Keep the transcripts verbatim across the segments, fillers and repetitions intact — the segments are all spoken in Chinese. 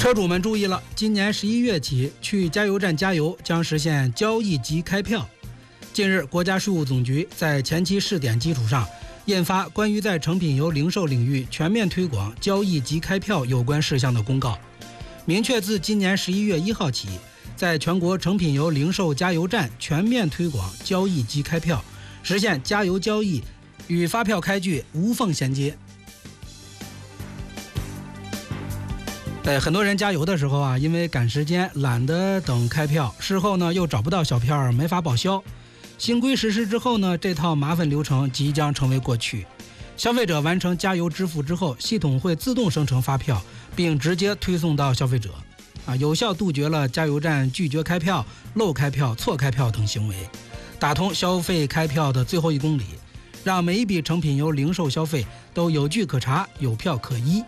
车主们注意了，今年十一月起，去加油站加油将实现交易即开票。近日，国家税务总局在前期试点基础上，印发关于在成品油零售领域全面推广交易即开票有关事项的公告，明确自今年十一月一号起，在全国成品油零售加油站全面推广交易即开票，实现加油交易与发票开具无缝衔接。对，很多人加油的时候啊，因为赶时间懒得等开票，事后呢又找不到小票，没法报销。新规实施之后呢，这套麻烦流程即将成为过去。消费者完成加油支付之后，系统会自动生成发票，并直接推送到消费者，啊，有效杜绝了加油站拒绝开票、漏开票、错开票等行为，打通消费开票的最后一公里，让每一笔成品油零售消费都有据可查、有票可依。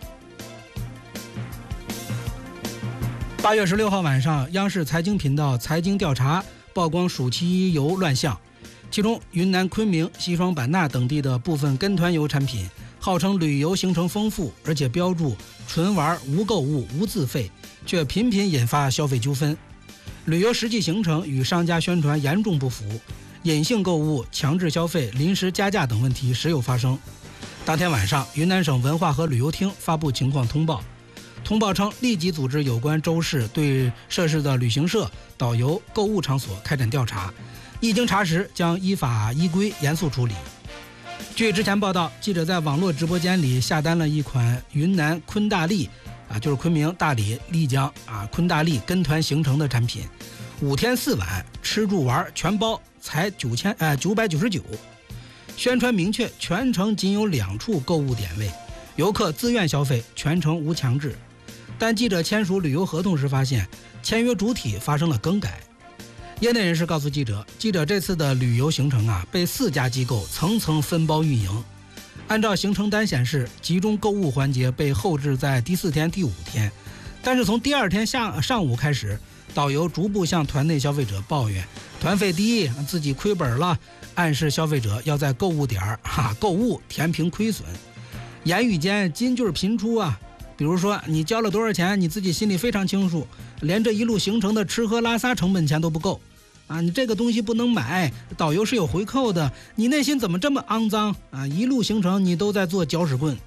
八月十六号晚上，央视财经频道财经调查曝光暑期油乱象，其中云南昆明、西双版纳等地的部分跟团油产品，号称旅游行程丰富，而且标注纯玩无购物无自费，却频频引发消费纠纷。旅游实际行程与商家宣传严重不符，隐性购物、强制消费、临时加价等问题时有发生。当天晚上，云南省文化和旅游厅发布情况通报，通报称立即组织有关州市对涉事的旅行社、导游、购物场所开展调查，一经查实将依法依规严肃处理。据之前报道，记者在网络直播间里下单了一款云南昆大丽啊，就是昆明、大理、丽江啊昆大丽跟团行程的产品，五天四晚吃住玩全包，才九千呃九百九十九。宣传明确，全程仅有两处购物点位，游客自愿消费，全程无强制。但记者签署旅游合同时发现，签约主体发生了更改。业内人士告诉记者，记者这次的旅游行程啊，被四家机构层层分包运营。按照行程单显示，集中购物环节被后置在第四天、第五天，但是从第二天下上午开始，导游逐步向团内消费者抱怨团费低，自己亏本了，暗示消费者要在购物点儿哈购物填平亏损，言语间金句频出啊。比如说，你交了多少钱，你自己心里非常清楚，连这一路行程的吃喝拉撒成本钱都不够啊！你这个东西不能买，导游是有回扣的，你内心怎么这么肮脏啊？一路行程你都在做搅屎棍。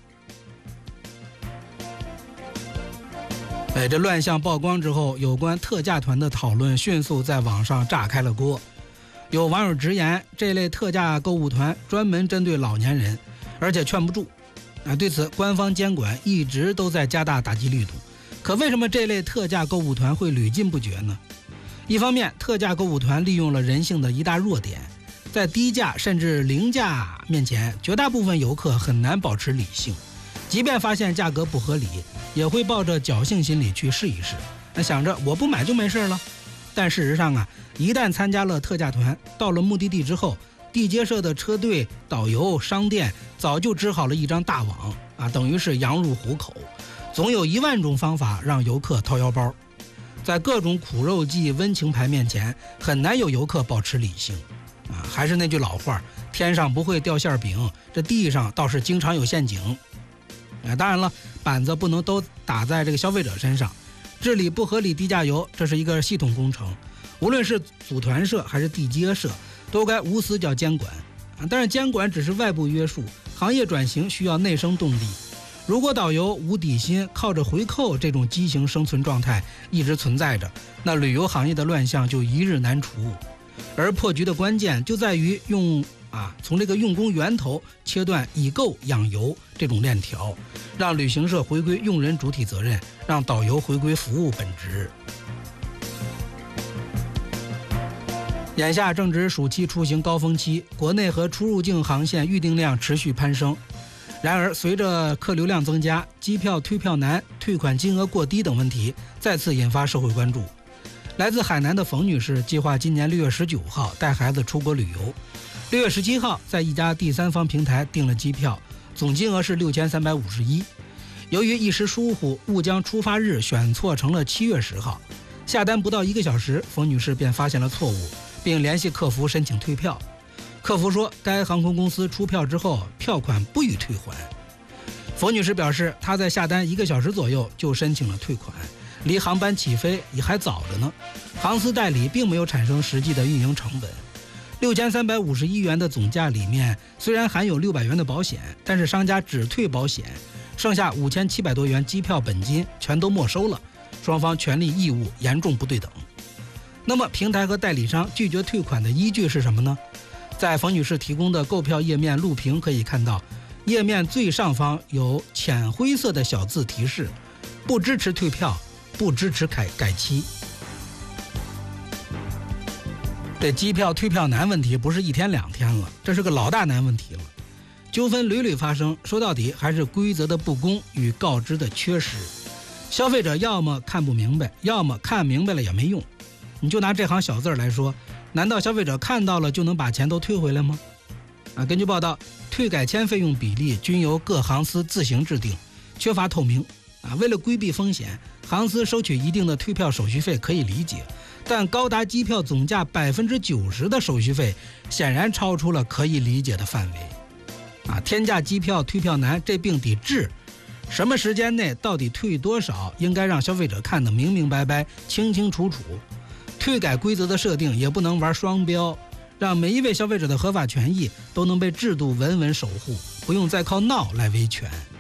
哎，这乱象曝光之后，有关特价团的讨论迅速在网上炸开了锅。有网友直言，这类特价购物团专门针对老年人，而且劝不住。啊，对此，官方监管一直都在加大打击力度。可为什么这类特价购物团会屡禁不绝呢？一方面，特价购物团利用了人性的一大弱点，在低价甚至零价面前，绝大部分游客很难保持理性，即便发现价格不合理，也会抱着侥幸心理去试一试，那想着我不买就没事了。但事实上啊，一旦参加了特价团，到了目的地之后，地接社的车队、导游、商店早就织好了一张大网啊，等于是羊入虎口，总有一万种方法让游客掏腰包。在各种苦肉计、温情牌面前，很难有游客保持理性啊。还是那句老话，天上不会掉馅饼，这地上倒是经常有陷阱。啊，当然了，板子不能都打在这个消费者身上，治理不合理低价游，这是一个系统工程，无论是组团社还是地接社，都该无死角监管啊！但是监管只是外部约束，行业转型需要内生动力。如果导游无底薪，靠着回扣这种畸形生存状态一直存在着，那旅游行业的乱象就一日难除。而破局的关键就在于用啊，从这个用工源头切断以购养游这种链条，让旅行社回归用人主体责任，让导游回归服务本质。眼下正值暑期出行高峰期，国内和出入境航线预订量持续攀升。然而，随着客流量增加，机票退票难、退款金额过低等问题再次引发社会关注。来自海南的冯女士计划今年六月十九号带孩子出国旅游，六月十七号在一家第三方平台订了机票，总金额是六千三百五十一。由于一时疏忽，误将出发日选错成了七月十号。下单不到一个小时，冯女士便发现了错误，并联系客服申请退票。客服说，该航空公司出票之后，票款不予退还。冯女士表示，她在下单一个小时左右就申请了退款， 离航班起飞也还早着呢，航司代理并没有产生实际的运营成本。六千三百五十一元的总价里面，虽然含有六百元的保险，但是商家只退保险，剩下五千七百多元机票本金全都没收了，双方权利义务严重不对等。那么平台和代理商拒绝退款的依据是什么呢？在冯女士提供的购票页面录屏可以看到，页面最上方有浅灰色的小字提示，不支持退票，不支持改改期。这机票退票难问题不是一天两天了，这是个老大难问题了。纠纷屡屡发生，说到底还是规则的不公与告知的缺失。消费者要么看不明白，要么看明白了也没用。你就拿这行小字来说，难道消费者看到了就能把钱都退回来吗？啊，根据报道，退改签费用比例均由各航司自行制定，缺乏透明。啊，为了规避风险，航司收取一定的退票手续费可以理解，但高达机票总价百分之九十的手续费，显然超出了可以理解的范围。啊，天价机票退票难，这病得治。什么时间内到底退多少，应该让消费者看得明明白白、清清楚楚。退改规则的设定也不能玩双标，让每一位消费者的合法权益都能被制度稳稳守护，不用再靠闹来维权。